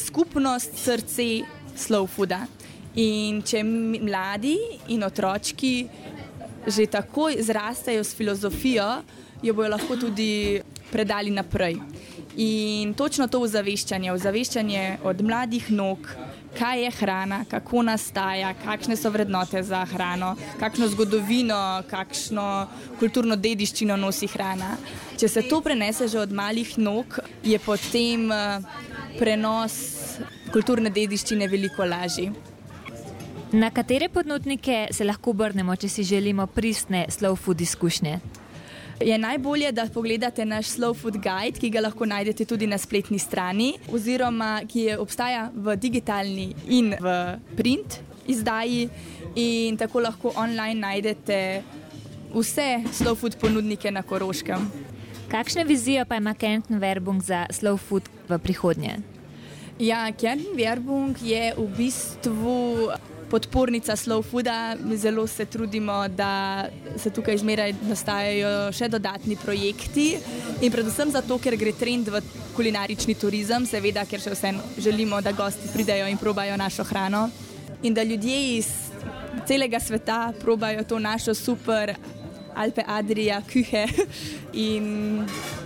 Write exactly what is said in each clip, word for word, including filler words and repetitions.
skupnost, srce slow fooda. In če mladi in otročki že takoj zrastejo s filozofijo, jo bojo lahko tudi predali naprej. In točno to ozaveščanje, ozaveščanje od mladih nog, kaj je hrana, kako nastaja, kakšne so vrednote za hrano, kakšno zgodovino, kakšno kulturno dediščino nosi hrana. Če se to prenese že od malih nog, je potem prenos kulturne dediščine veliko lažji. Na katere ponudnike se lahko obrnemo, če si želimo pristne slow food izkušnje? Je najbolje, da pogledate naš Slow Food Guide, ki ga lahko najdete tudi na spletni strani, oziroma ki je obstaja v digitalni in v print izdaji, in tako lahko online najdete vse slow food ponudnike na Koroškem. Kakšno vizijo pa ima Kärnten Werbung za slow food v prihodnje? Ja, Kärnten Werbung je v bistvu podpornica slow fooda. Mi zelo se trudimo, da se tukaj zmeraj nastajajo še dodatni projekti in predvsem zato, ker gre trend v kulinarični turizem, seveda, ker še vseeno želimo, da gosti pridejo in probajo našo hrano in da ljudje iz celega sveta probajo to našo super Alpe Adria küche in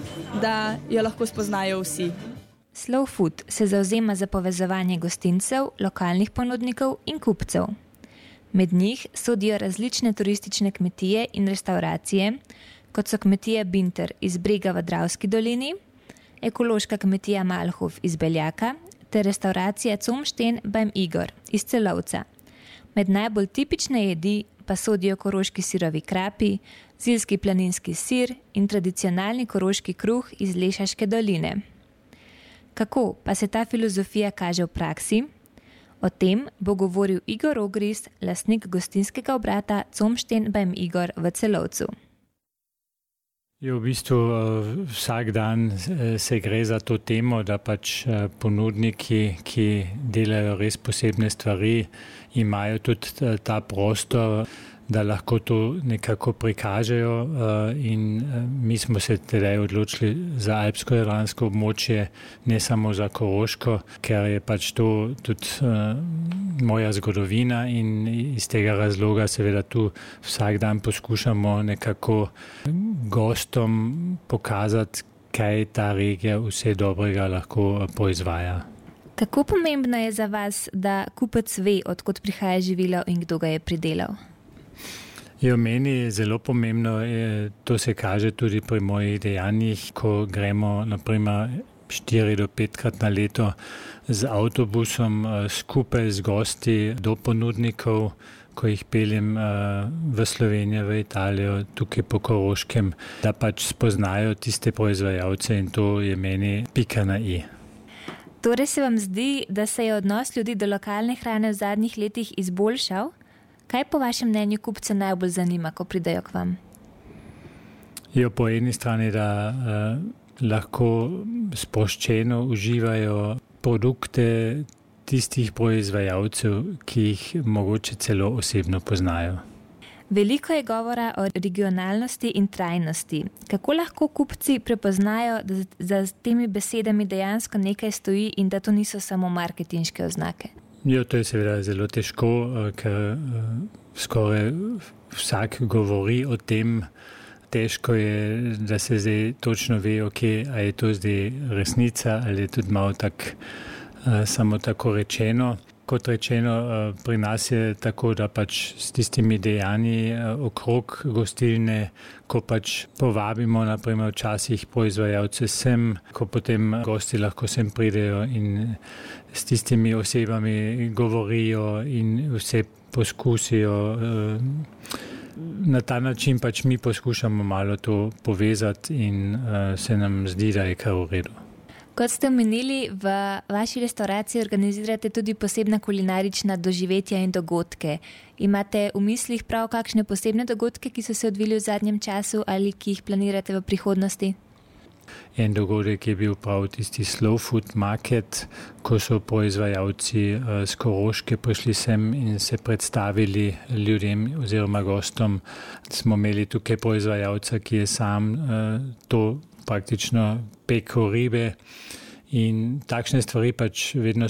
da jo lahko spoznajo vsi. Slow food se zavzema za povezovanje gostincev, lokalnih ponudnikov in kupcev. Med njih sodijo različne turistične kmetije in restauracije, kot so kmetija Binter iz Brega v Dravski dolini, ekološka kmetija Malhof iz Beljaka ter restauracija Zumstehen beim Igor iz Celovca. Med najbolj tipične jedi pa sodijo koroški sirovi krapi, zilski planinski sir in tradicionalni koroški kruh iz Lešaške doline. Kako pa se ta filozofija kaže v praksi? O tem bo govoril Igor Ogris, lastnik gostinskega obrata Zumstehen beim Igor v Celovcu. V bistvu vsak dan se gre za to temo, da pač ponudniki, ki delajo res posebne stvari, imajo tudi ta prostor, da lahko to nekako prikažejo in mi smo se tedaj odločili za alpsko-jadransko območje, ne samo za Koroško, ker je pač to tudi moja zgodovina in iz tega razloga seveda tu vsak dan poskušamo nekako gostom pokazati, kaj ta regija vse dobrega lahko proizvaja. Kako pomembno je za vas, da kupec ve, odkot prihaja živilo in kdo ga je pridelal? Jo, meni je zelo pomembno, to se kaže tudi pri mojih dejanjih, ko gremo naprimer štiri do petkrat na leto z avtobusom skupaj z gosti do ponudnikov, ko jih peljem v Slovenijo, v Italijo, tukaj po Koroškem, da pač spoznajo tiste proizvajalce in to je meni pika na i. Torej se vam zdi, da se je odnos ljudi do lokalne hrane v zadnjih letih izboljšal? Kaj po vašem mnenju kupce najbolj zanima, ko pridejo k vam? Jo, po eni strani, da eh, lahko sproščeno uživajo produkte tistih proizvajalcev, ki jih mogoče celo osebno poznajo. Veliko je govora o regionalnosti in trajnosti. Kako lahko kupci prepoznajo, da za temi besedami dejansko nekaj stoji in da to niso samo marketinške oznake? Jo, to je seveda zelo težko, ker skoraj vsak govori o tem. Težko je, da se zdaj točno ve, okay, a je to zdaj resnica ali je tudi malo tak, samo tako rečeno. Kot rečeno, pri nas je tako, da pač s tistimi dejanji okrog gostilne, ko pač povabimo naprimer včasih proizvajalce sem, ko potem gosti lahko sem pridejo in s tistimi osebami govorijo in vse poskusijo. Na ta način pač mi poskušamo malo to povezati in se nam zdi, da je kar v redu. Kot ste omenili, v vaši restauraciji organizirate tudi posebna kulinarična doživetja in dogodke. Imate v mislih prav kakšne posebne dogodke, ki so se odvili v zadnjem času ali ki jih planirate v prihodnosti? En dogodek je bil prav tisti Slow Food Market, ko so proizvajalci z Koroške prišli sem in se predstavili ljudem oziroma gostom. Smo imeli tukaj proizvajalca, ki je sam to praktično peko ribe in takšne stvari pač vedno